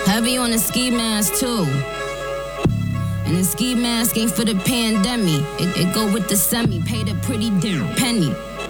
Heavy on the ski mask too. And the ski mask ain't for the pandemic. It go with the semi, paid a pretty damn penny.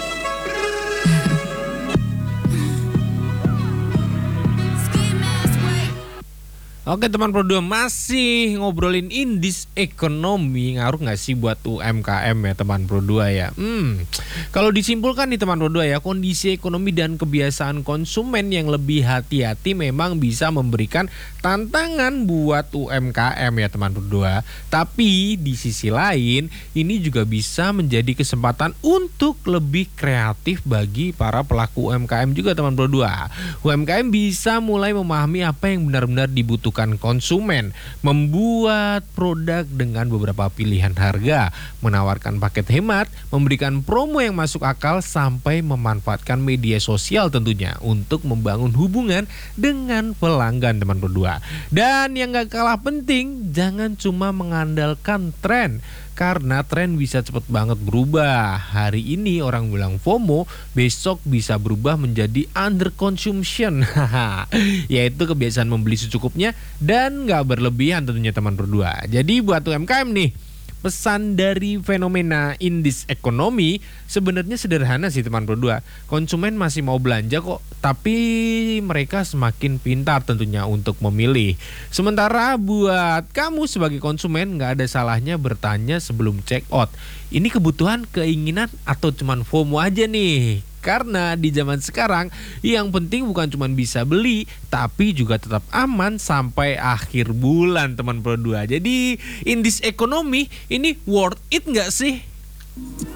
Oke teman Pro 2, masih ngobrolin indis ekonomi, ngaruh nggak sih buat UMKM ya teman Pro 2 ya? Kalau disimpulkan nih teman Pro 2 ya, kondisi ekonomi dan kebiasaan konsumen yang lebih hati-hati memang bisa memberikan tantangan buat UMKM ya teman Pro 2. Tapi di sisi lain, ini juga bisa menjadi kesempatan untuk lebih kreatif bagi para pelaku UMKM juga teman Pro 2. UMKM bisa mulai memahami apa yang benar-benar dibutuhkan konsumen, membuat produk dengan beberapa pilihan harga, menawarkan paket hemat, memberikan promo yang masuk akal, sampai memanfaatkan media sosial tentunya untuk membangun hubungan dengan pelanggan teman berdua. Dan yang gak kalah penting, jangan cuma mengandalkan tren, karena tren bisa cepet banget berubah. Hari ini orang bilang FOMO, besok bisa berubah menjadi under consumption. Yaitu kebiasaan membeli secukupnya dan gak berlebihan tentunya teman berdua. Jadi buat UMKM nih, pesan dari fenomena indis ekonomi sebenarnya sederhana sih teman berdua. Konsumen masih mau belanja kok, tapi mereka semakin pintar tentunya untuk memilih. Sementara buat kamu sebagai konsumen, gak ada salahnya bertanya sebelum check out. Ini kebutuhan, keinginan, atau cuman FOMO aja nih? Karena di zaman sekarang yang penting bukan cuma bisa beli, tapi juga tetap aman sampai akhir bulan teman Pro 2. Jadi indis ekonomi ini worth it nggak sih?